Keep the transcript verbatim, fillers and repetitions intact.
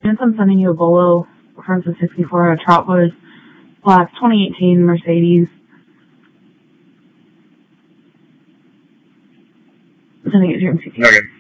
Since I'm sending you a Bolo reference of sixty-four, a Troutbuzz Black twenty eighteen Mercedes. Sending it to your M C P. Okay.